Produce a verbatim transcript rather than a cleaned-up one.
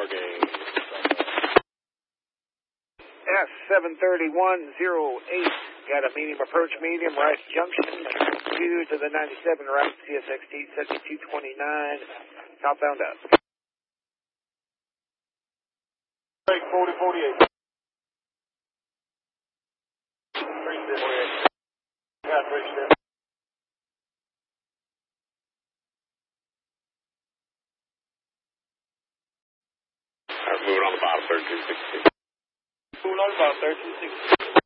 game. S seven thirty-one oh eight. Got a medium approach, medium, right junction. Two to the ninety-seven, right, C S X T seventy-two twenty-nine. Southbound up. Break forty forty-eight. three forty-eight. Got three steps. All right, moving on the bottom, thirteen sixty. Moving on the bottom, thirteen sixty.